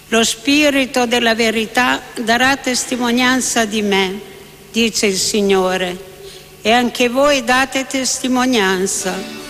Lo Spirito della verità darà testimonianza di me, dice il Signore, e anche voi date testimonianza,